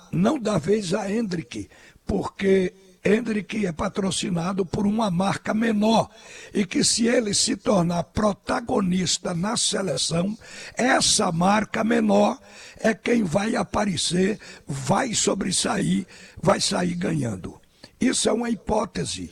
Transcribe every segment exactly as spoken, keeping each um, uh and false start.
não dá vez a Hendrick, porque Hendrick é patrocinado por uma marca menor e que se ele se tornar protagonista na seleção, essa marca menor é quem vai aparecer, vai sobressair, vai sair ganhando. Isso é uma hipótese,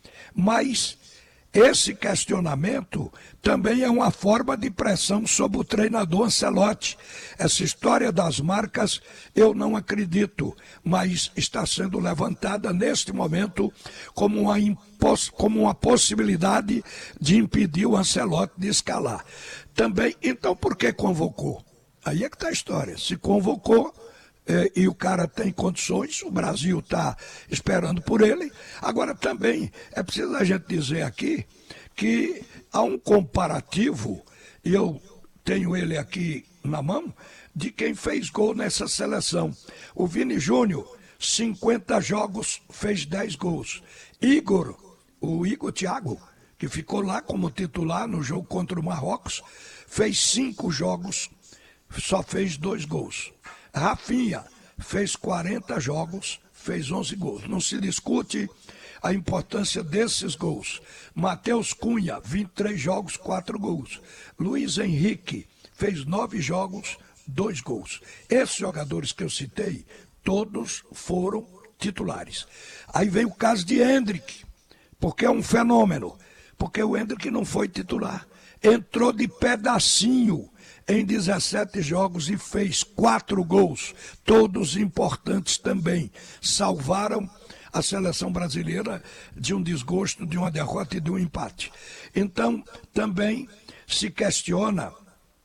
mas esse questionamento também é uma forma de pressão sobre o treinador Ancelotti. Essa história das marcas eu não acredito, mas está sendo levantada neste momento como uma, impos- como uma possibilidade de impedir o Ancelotti de escalar. Também, então por que convocou? Aí é que está a história. Se convocou é, e o cara tem condições, o Brasil está esperando por ele. Agora também é preciso a gente dizer aqui que há um comparativo, e eu tenho ele aqui na mão, de quem fez gol nessa seleção. O Vini Júnior, cinquenta jogos, fez dez gols. Igor, o Igor Thiago, que ficou lá como titular no jogo contra o Marrocos, fez cinco jogos, só fez dois gols. Rafinha fez quarenta jogos, fez onze gols. Não se discute a importância desses gols. Matheus Cunha, vinte e três jogos, quatro gols. Luiz Henrique fez nove jogos, dois gols. Esses jogadores que eu citei, todos foram titulares. Aí vem o caso de Hendrick, porque é um fenômeno, porque o Hendrick não foi titular. Entrou de pedacinho em dezessete jogos e fez quatro gols, todos importantes também. Salvaram a seleção brasileira de um desgosto, de uma derrota e de um empate. Então, também se questiona,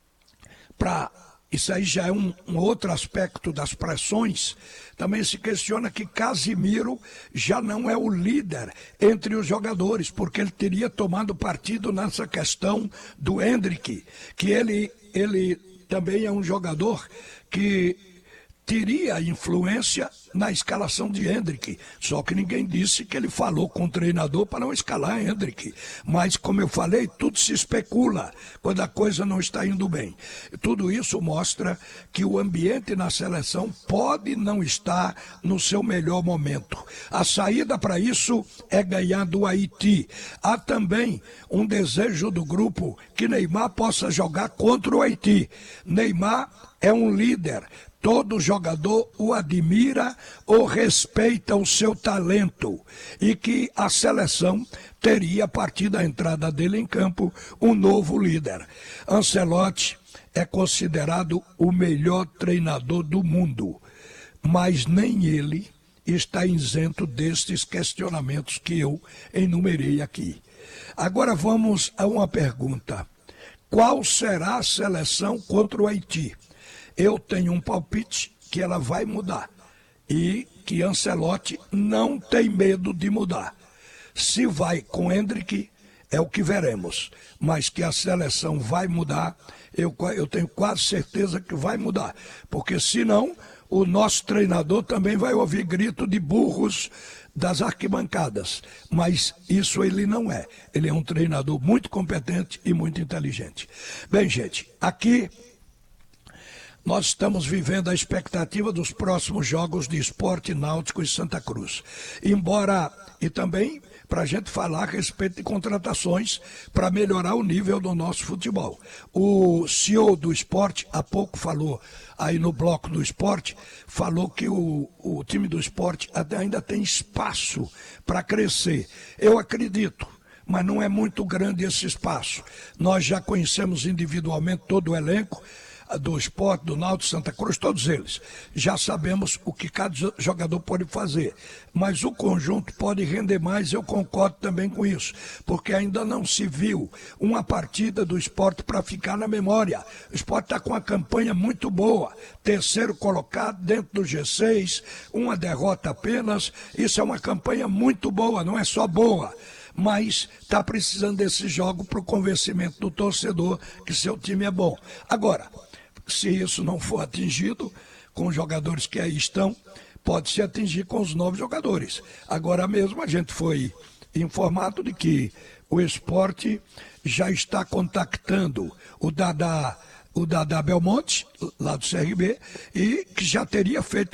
para isso aí já é um, um outro aspecto das pressões, também se questiona que Casimiro já não é o líder entre os jogadores, porque ele teria tomado partido nessa questão do Hendrick, que ele, ele também é um jogador que teria influência na escalação de Hendrick, só que ninguém disse que ele falou com o treinador para não escalar Hendrick. Mas, como eu falei, tudo se especula quando a coisa não está indo bem. Tudo isso mostra que o ambiente na seleção pode não estar no seu melhor momento. A saída para isso é ganhar do Haiti. Há também um desejo do grupo que Neymar possa jogar contra o Haiti. Neymar é um líder. Todo jogador o admira ou respeita o seu talento e que a seleção teria, a partir da entrada dele em campo, um novo líder. Ancelotti é considerado o melhor treinador do mundo, mas nem ele está isento destes questionamentos que eu enumerei aqui. Agora vamos a uma pergunta. Qual será a seleção contra o Haiti? Eu tenho um palpite que ela vai mudar e que Ancelotti não tem medo de mudar. Se vai com Hendrick, é o que veremos, mas que a seleção vai mudar, eu, eu tenho quase certeza que vai mudar, porque senão o nosso treinador também vai ouvir grito de burros das arquibancadas, mas isso ele não é. Ele é um treinador muito competente e muito inteligente. Bem, gente, aqui nós estamos vivendo a expectativa dos próximos jogos de Esporte Náutico e Santa Cruz. Embora, e também para a gente falar a respeito de contratações para melhorar o nível do nosso futebol. O C E O do esporte, há pouco falou aí no bloco do esporte, falou que o, o time do esporte ainda tem espaço para crescer. Eu acredito, mas não é muito grande esse espaço. Nós já conhecemos individualmente todo o elenco do Esporte, do Náutico, Santa Cruz, todos eles. Já sabemos o que cada jogador pode fazer, mas o conjunto pode render mais, eu concordo também com isso, porque ainda não se viu uma partida do Esporte para ficar na memória. O Esporte está com uma campanha muito boa, terceiro colocado dentro do G seis, uma derrota apenas, isso é uma campanha muito boa, não é só boa, mas está precisando desse jogo para o convencimento do torcedor que seu time é bom. Agora, se isso não for atingido com os jogadores que aí estão, pode se atingir com os novos jogadores. Agora mesmo a gente foi informado de que o Esporte já está contactando o Dadá, o Dadá Belmonte, lá do C R B, e que já teria feito